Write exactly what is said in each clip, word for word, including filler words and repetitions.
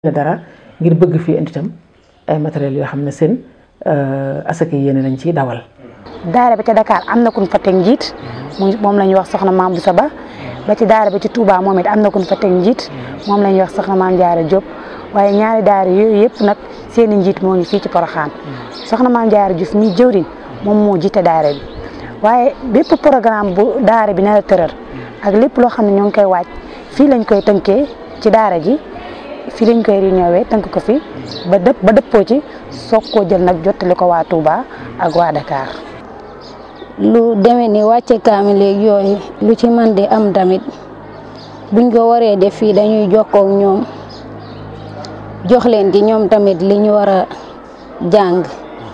dara ngir bëgg fi indi tam ay matériel yoo xam ne seen asaka yéene lañ ciy dawal. daara bi ci Dakar am na ku ñu fa teg njiit moom la ñuy wax soxna Maam Boussa Ba ba ci daara bi ci Touba moom it am na ku ñu fa teg njiit moom la ñuy wax soxna Maam Diarra Diop waaye ñaari daara yooyu yëpp nag seen i njiit moo ngi fii ci Porokhane soxna Maam Diarra Diouf mi jëwriñ moom moo jiite daara bi waaye bépp programme bu daara bi nar a tëral ak lépp loo xam ne ñoo ngi koy waaj fii lañ koy tënkee ci daara ji fii lañ koy réunion tënk ko fi ba dëpp ba dëppoo ci soog koo jël nag jottali ko waa Touba ak waa Dakar. lu demee ni wàcce kaamil léegi yooyu lu ci man di am tamit buñ ko waree def fii dañuy jokkoo ak ñoom jox leen ci ñoom tamit li ñu war a jàng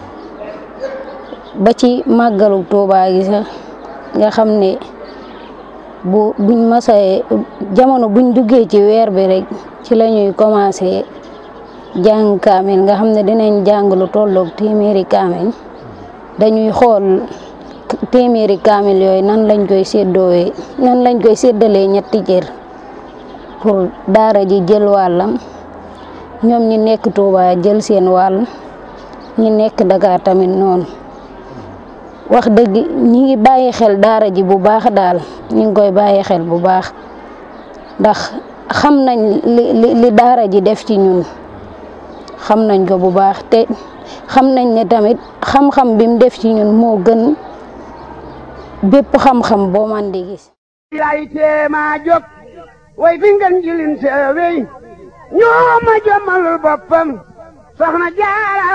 ba ci màggalu Touba gi sax nga xam ne bu buñ masee jamono buñ duggee ci weer bi rek ci la ñuy commencé jàng kaamil nga xam ne dinañ jàng lu tolloog téeméeri kaamil dañuy xool téeméeri kaamil yooyu nan lañ koy séddoowee nan lañ koy séddalee ñetti cër pour daara ji jël wàllam ñoom ñi nekk Touba jël seen wàll ñi nekk Dakar tamit noonu wax dëgg ñi ngi bàyyi xel daara ji bu baax daal ñi ngi koy bàyyi xel bu baax ndax xam nañ li li li daara ji def ci ñun xam nañ ko bu baax te xam nañ ne tamit xam-xam bi mu def ci ñun moo gën bépp xam-xam boo man di gis. lay teema jóg way fi ngeen jilin seewey ñoo ma jommalul boppam soxna Jaara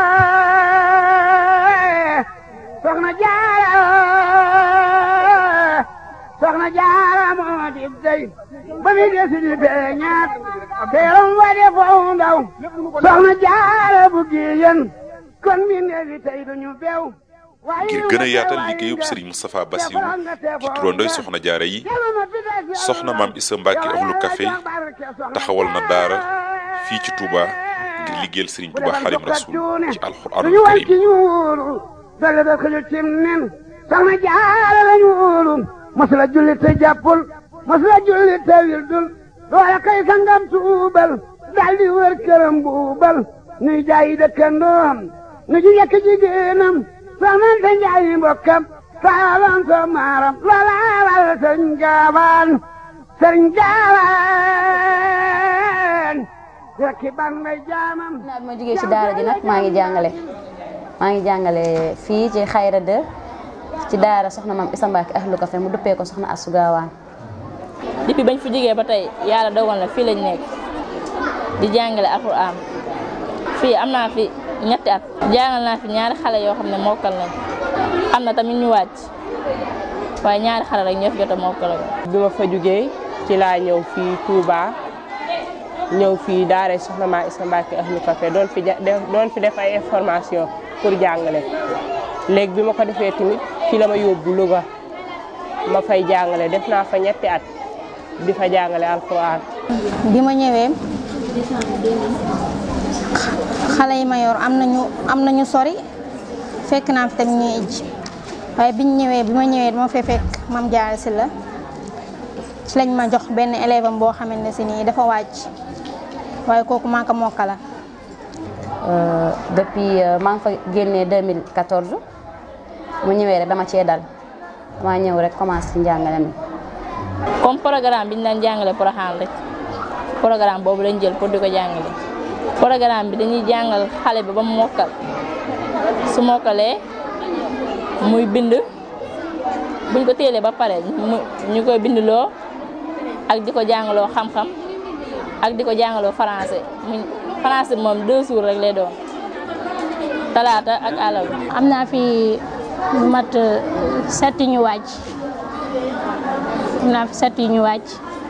soxna Jaara soxna Jaara moo di dey ba mi desi di feeñaat teeram wa de foo ndaw soxna Jaara bu giyen kon mi neefi tey duñu beew ngir gën a yaatal liggéeyub Serigne Moustapha Bassirou ci turandoy soxna Jaara yi soxna Maam Issa Mbacke Ahlu Café taxawal na daara fii ci Touba ngir liggéeyal Serigne Touba Xaadimu Rasuul ci alxuraanul karim dale da xëju cim nen soxna Jaara lañu wóolu masula julli te jàppul masula julli te wildul loola kay sangam tuubal daldi wër këram buubal nuy jaayi dëkkandoom nu ji yekk jigéenam soxna te njaayi mbokkam saalan so maaram loola wal sëriñ gaawaan sëriñ gaawaan rekki ban may jaamam naa bi ma jógee ci daara ji nag maa ngi jàngale maa ngi jàngale fii ci Xayra de ci daara soxna Maam Issa Mbacke Ahlu Café mu duppee ko soxna Astou Gawane. depuis bañ fi jógee ba tey yàlla dogal na fii lañ nekk di jàngale alxuraan fii am naa fi ñetti at jàngal naa fi ñaari xale yoo xam ne mokkal nañ am na tamit ñu wàcc waaye ñaari xale rek ñoo fi jot a mokkal. bi ma fa jógee ci laa ñëw fii Touba ñëw fii daara soxna Maam Issa Mbacke Ahlu Café doon fi doon fi def ay information pour jàngale léegi bi ma ko defee tamit fii la ma yóbbu Louga ma fay jàngale def naa fa ñetti at di fa jàngale alxuraan. bi ma ñëwee xale yi ma yor am nañu am nañu sori fekk naa fi tamit ñuy ij waaye biñ ñëwee bi ma ñëwee dama fee fekk Mame Diarra Sylla ci lañ ma jox benn élève am boo xamante ne si nii dafa wàcc waaye kooku maa ko mokkala. depuis maa ngi fa génnee deux mille quatorze mu ñëwee rek dama cee dal dama ñëw rek commencé ci njàngale mi. comme programme bi ñu daan jàngale Porokhane rek programme boobu lañ jël pour di ko jàngale programme bi dañuy jàngal xale bi ba mu mokkal su mokkalee muy bind buñ ko téelee ba pare ñu koy bindloo ak di ko jàngaloo xam-xam ak di ko jàngaloo français français moom deux jours rek lay doon talaata ak àllarba. am naa fi lu mat sept ñu wàcc am naa fi sept ñu wàcc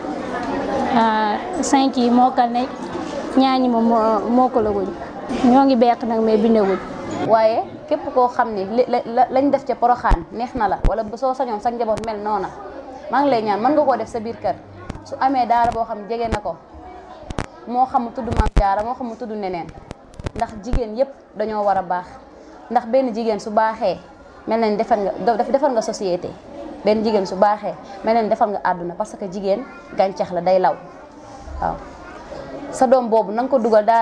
cinq yi mokkal ne ñaar ñi moom mokkalaguñ ñoo ngi beq nag mais bindaguñ. waaye képp koo xam ni lañ def ca Porokhane neex na la wala soo sañoon sa njaboot mel noona maa ngi lay ñaan mën nga koo def sa biir kër su amee daara boo xam jege na ko. moo xam mu tudd Maam Jaara moo xam mu tudd neneen ndax jigéen yépp dañoo war a baax ndax benn jigéen su baaxee mel na ni defar nga defar nga société benn jigéen su baaxee mel na ni defar nga àdduna parce que jigéen gàncax la day law waaw sa doom boobu na nga ko dugal daara